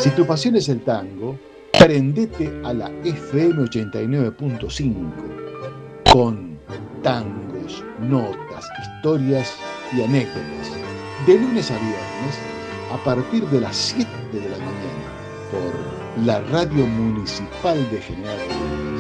Si tu pasión es el tango, prendete a la FM 89.5 con tangos, notas, historias y anécdotas. De lunes a viernes, a partir de las 7 de la mañana, por la Radio Municipal de General Rodríguez.